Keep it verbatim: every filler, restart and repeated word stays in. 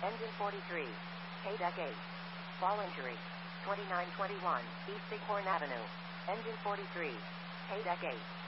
Engine forty-three. K-Deck eight. Fall injury. twenty-nine twenty-one East Bighorn Avenue. Engine forty-three. K-Deck eight.